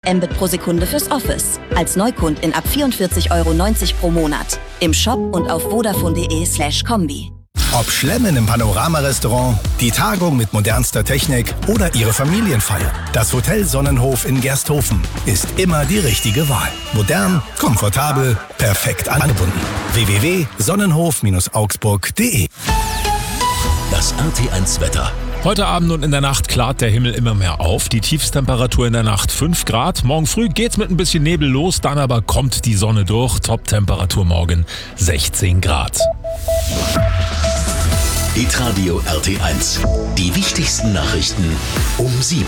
Mbit pro Sekunde fürs Office. Als Neukundin ab 44,90 € pro Monat. Im Shop und auf vodafone.de/kombi. Ob Schlemmen im Panorama-Restaurant, die Tagung mit modernster Technik oder Ihre Familienfeier. Das Hotel Sonnenhof in Gersthofen ist immer die richtige Wahl. Modern, komfortabel, perfekt angebunden. www.sonnenhof-augsburg.de. Das RT1-Wetter. Heute Abend und in der Nacht klart der Himmel immer mehr auf. Die Tiefstemperatur in der Nacht 5 Grad. Morgen früh geht's mit ein bisschen Nebel los, dann aber kommt die Sonne durch. Top-Temperatur morgen 16 Grad. Hitradio RT1. Die wichtigsten Nachrichten um 7.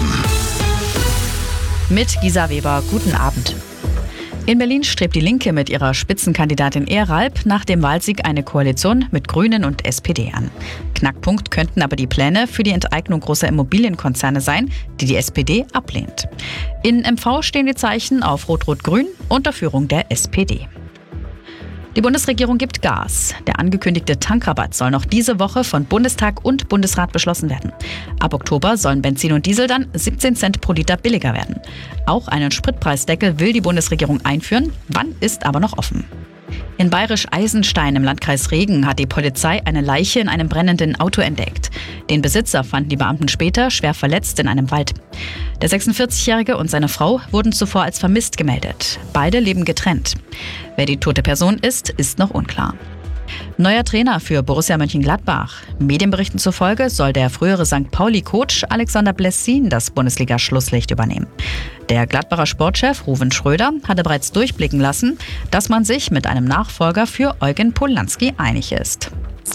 Mit Gisa Weber, guten Abend. In Berlin strebt die Linke mit ihrer Spitzenkandidatin Eralp nach dem Wahlsieg eine Koalition mit Grünen und SPD an. Knackpunkt könnten aber die Pläne für die Enteignung großer Immobilienkonzerne sein, die die SPD ablehnt. In MV stehen die Zeichen auf Rot-Rot-Grün unter Führung der SPD. Die Bundesregierung gibt Gas. Der angekündigte Tankrabatt soll noch diese Woche von Bundestag und Bundesrat beschlossen werden. Ab Oktober sollen Benzin und Diesel dann 17 Cent pro Liter billiger werden. Auch einen Spritpreisdeckel will die Bundesregierung einführen. Wann ist aber noch offen. In Bayerisch-Eisenstein im Landkreis Regen hat die Polizei eine Leiche in einem brennenden Auto entdeckt. Den Besitzer fanden die Beamten später schwer verletzt in einem Wald. Der 46-Jährige und seine Frau wurden zuvor als vermisst gemeldet. Beide leben getrennt. Wer die tote Person ist noch unklar. Neuer Trainer für Borussia Mönchengladbach. Medienberichten zufolge soll der frühere St. Pauli-Coach Alexander Blessin das Bundesliga-Schlusslicht übernehmen. Der Gladbacher Sportchef Ruven Schröder hatte bereits durchblicken lassen, dass man sich mit einem Nachfolger für Eugen Polanski einig ist.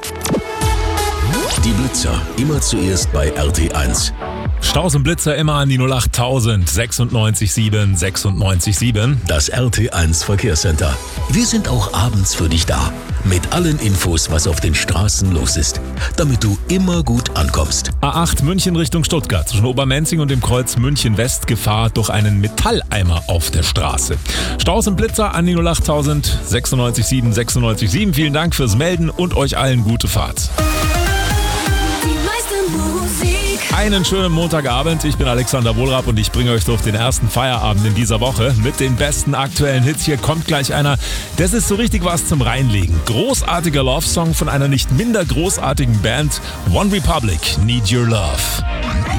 Die Blitzer immer zuerst bei RT1. Staus und Blitzer immer an die 08000 96 7 96 7. Das RT1 Verkehrscenter. Wir sind auch abends für dich da. Mit allen Infos, was auf den Straßen los ist. Damit du immer gut ankommst. A8 München Richtung Stuttgart. Zwischen Obermenzing und dem Kreuz München West Gefahr durch einen Metalleimer auf der Straße. Staus und Blitzer an die 08000 96 7 96 7. Vielen Dank fürs Melden und euch allen gute Fahrt. Einen schönen Montagabend, ich bin Alexander Wohlrab und ich bringe euch durch den ersten Feierabend in dieser Woche mit den besten aktuellen Hits. Hier kommt gleich einer, das ist so richtig was zum Reinlegen. Großartiger Love-Song von einer nicht minder großartigen Band, One Republic, Need Your Love.